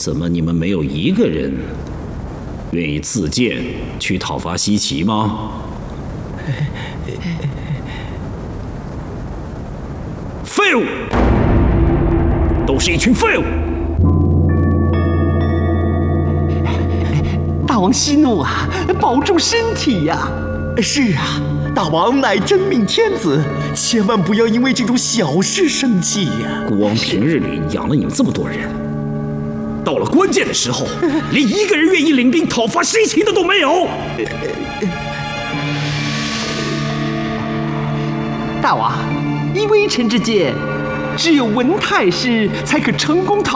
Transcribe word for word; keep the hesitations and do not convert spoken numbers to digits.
怎么你们没有一个人愿意自荐去讨伐西岐吗？废物，都是一群废物！ 大王息怒啊，保重身体呀！ 是啊，大王乃真命天子，千万不要因为这种小事生气呀。 国王平日里养了你们这么多人，到了关键的时候，连一个人愿意领兵讨伐西岐的都没有。 大王，依微臣之见，只有文太师才可成功讨。